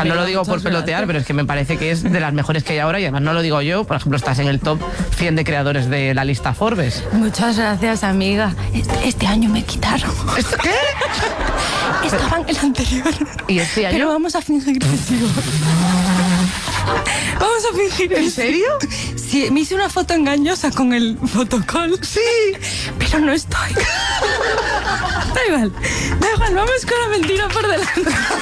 sea, no lo digo por pelotear, gracias. pero es que me parece que es de las mejores que hay ahora y además no lo digo yo. Por ejemplo, estás en el top 100 de creadores de la lista Forbes. Muchas gracias, amiga. Este año me quitaron. ¿Esto qué? Estaba en el anterior. ¿Y este año? Pero vamos a fingir que sigo. Vamos a fingir. ¿En serio? Sí, me hice una foto engañosa con el fotocall. Sí. Pero no estoy. Da igual, vamos con la mentira por delante.